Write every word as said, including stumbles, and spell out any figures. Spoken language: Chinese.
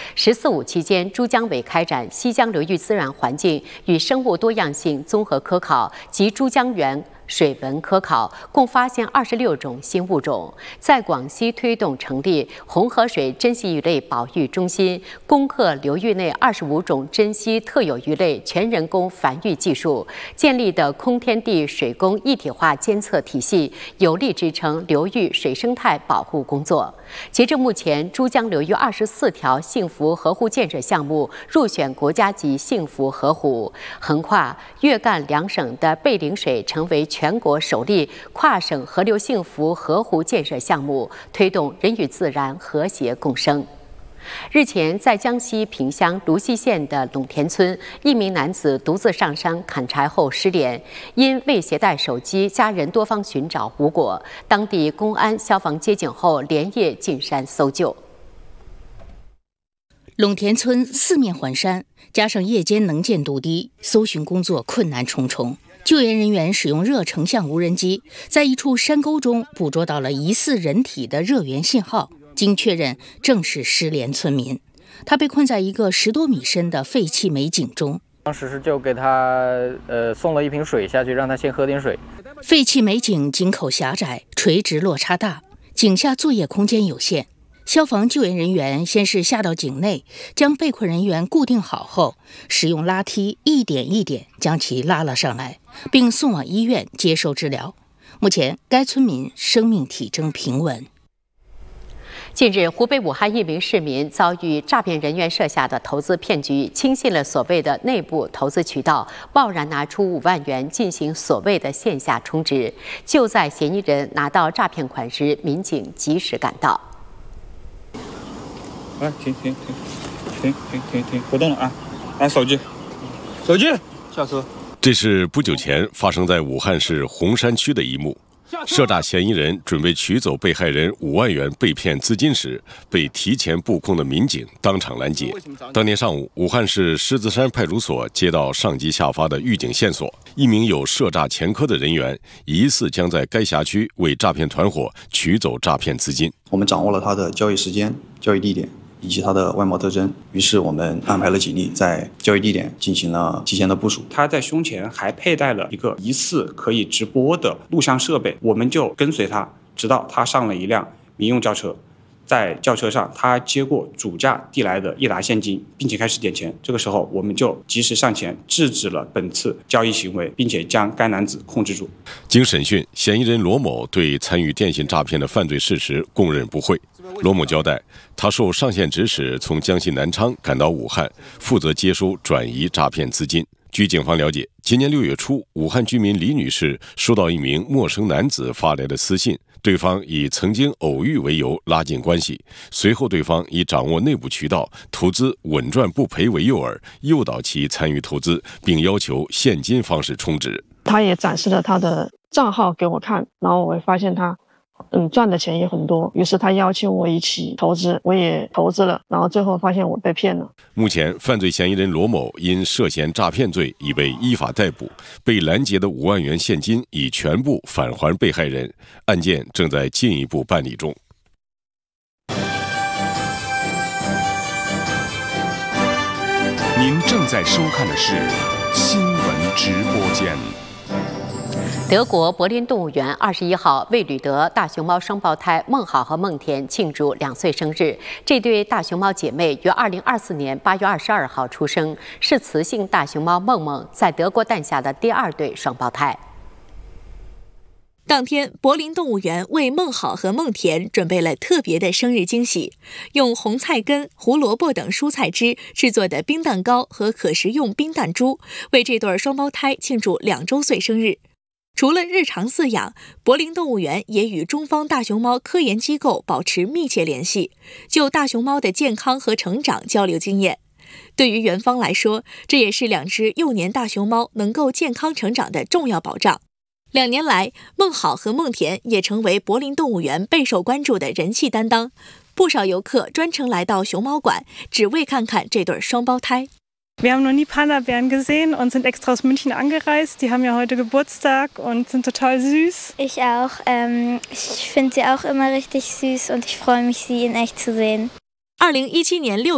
“十四五”期间，珠江委开展西江流域自然环境与生物多样性综合科考及珠江源水文科考，共发现二十六种新物种。在广西推动成立红河水珍稀鱼类保育中心，攻克流域内二十五种珍稀特有鱼类全人工繁育技术，建立的空天地水工一体化监测体系，有力支撑流域水生态保护工作。截至目前，珠江流域二十四条幸福河湖建设项目入选国家级幸福河湖，横跨粤赣两省的背陵水成为全国首例跨省河流幸福河湖建设项目，推动人与自然和谐共生。日前，在江西萍乡芦溪县的陇田村，一名男子独自上山砍柴后失联，因未携带手机，家人多方寻找无果。当地公安、消防接警后，连夜进山搜救。 陇田村四面环山，加上夜间能见度低，搜寻工作困难重重。救援人员使用热成像无人机，在一处山沟中捕捉到了疑似人体的热源信号。经确认，正是失联村民。他被困在一个十多米深的废弃煤井中。 当时是就给他呃送了一瓶水下去，让他先喝点水。 废弃煤井井口狭窄，垂直落差大，井下作业空间有限。消防救援人员先是下到井内，将被困人员固定好后，使用拉梯一点一点将其拉了上来，并送往医院接受治疗。目前，该村民生命体征平稳。 近日，湖北武汉一名市民遭遇诈骗人员设下的投资骗局，轻信了所谓的内部投资渠道，贸然拿出五万元进行所谓的线下充值。就在嫌疑人拿到诈骗款时，民警及时赶到。 来，停停停停停停停，不动了啊！来，手机，手机，下车。 这是不久前发生在武汉市洪山区的一幕。涉诈嫌疑人准备取走被害人五万元被骗资金时，被提前布控的民警当场拦截。当天上午，武汉市狮子山派出所接到上级下发的预警线索，一名有涉诈前科的人员疑似将在该辖区为诈骗团伙取走诈骗资金。 我们掌握了他的交易时间、交易地点以及他的外貌特征，于是我们安排了警力在交易地点进行了提前的部署。 他在胸前还佩戴了一个疑似可以直播的录像设备，我们就跟随他，直到他上了一辆民用轿车。在轿车上，他接过主驾递来的一沓现金，并且开始点钱。这个时候，我们就及时上前制止了本次交易行为，并且将该男子控制住。 经审讯，嫌疑人罗某对参与电信诈骗的犯罪事实供认不讳。罗某交代，他受上线指使，从江西南昌赶到武汉，负责接收转移诈骗资金。据警方了解，今年六月初，武汉居民李女士收到一名陌生男子发来的私信，对方以曾经偶遇为由拉近关系，随后对方以掌握内部渠道、投资稳赚不赔为诱饵，诱导其参与投资，并要求现金方式充值。 他也展示了他的账号给我看，然后我会发现他嗯，赚的钱也很多，于是他要求我一起投资，我也投资了，然后最后发现我被骗了。 目前，犯罪嫌疑人罗某因涉嫌诈骗罪已被依法逮捕，被拦截的五万元现金已全部返还被害人，案件正在进一步办理中。 您正在收看的是新闻直播间。 德国柏林动物园二十一号为吕德大熊猫双胞胎孟好和孟田庆祝两岁生日。这对大熊猫姐妹于二零二四年八月二十二号出生，是雌性大熊猫梦梦在德国诞下的第二对双胞胎。 当天，柏林动物园为孟好和孟田准备了特别的生日惊喜，用红菜根、胡萝卜等蔬菜汁制作的冰蛋糕和可食用冰弹珠，为这对双胞胎庆祝两周岁生日。除了日常饲养，柏林动物园也与中方大熊猫科研机构保持密切联系，就大熊猫的健康和成长交流经验。对于园方来说，这也是两只幼年大熊猫能够健康成长的重要保障。两年来，孟好和孟田也成为柏林动物园备受关注的人气担当，不少游客专程来到熊猫馆，只为看看这对双胞胎。 Wir haben noch nie Panda-Bären gesehen und sind extra aus München angereist. Die haben ja heute Geburtstag und sind total süß. Ich auch. Ähm, ich finde sie auch immer richtig süß und ich freue mich, sie in echt zu sehen. 二零一七年六